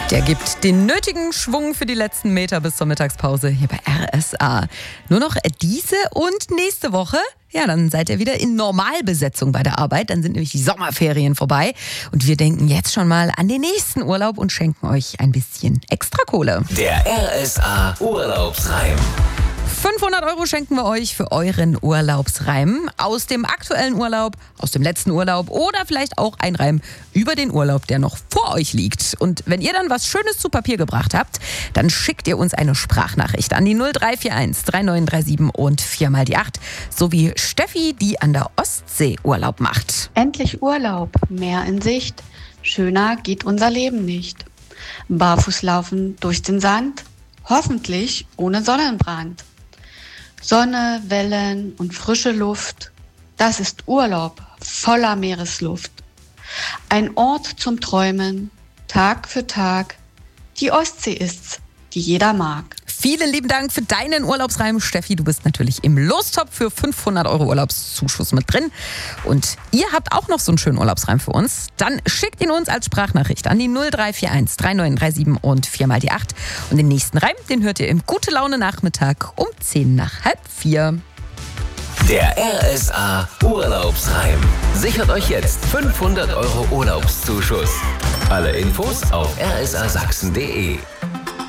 Der gibt den nötigen Schwung für die letzten Meter bis zur Mittagspause hier bei RSA. Nur noch diese und nächste Woche. Ja, dann seid ihr wieder in Normalbesetzung bei der Arbeit. Dann sind nämlich die Sommerferien vorbei. Und wir denken jetzt schon mal an den nächsten Urlaub und schenken euch ein bisschen extra Kohle. Der RSA Urlaubsreim. 500 € schenken wir euch für euren Urlaubsreim aus dem aktuellen Urlaub, aus dem letzten Urlaub oder vielleicht auch ein Reim über den Urlaub, der noch vor euch liegt. Und wenn ihr dann was Schönes zu Papier gebracht habt, dann schickt ihr uns eine Sprachnachricht an die 0341 3937 und 4 mal die 8, so wie Steffi, die an der Ostsee Urlaub macht. Endlich Urlaub, Meer in Sicht, schöner geht unser Leben nicht. Barfuß laufen durch den Sand, hoffentlich ohne Sonnenbrand. Sonne, Wellen und frische Luft, das ist Urlaub voller Meeresluft. Ein Ort zum Träumen, Tag für Tag, die Ostsee ist's, die jeder mag. Vielen lieben Dank für deinen Urlaubsreim, Steffi. Du bist natürlich im Lostopf für 500 € Urlaubszuschuss mit drin. Und ihr habt auch noch so einen schönen Urlaubsreim für uns. Dann schickt ihn uns als Sprachnachricht an die 0341 3937 und 4 mal die 8. Und den nächsten Reim, den hört ihr im Gute-Laune-Nachmittag um 3:10. Der RSA Urlaubsreim. Sichert euch jetzt 500 € Urlaubszuschuss. Alle Infos auf rsasachsen.de.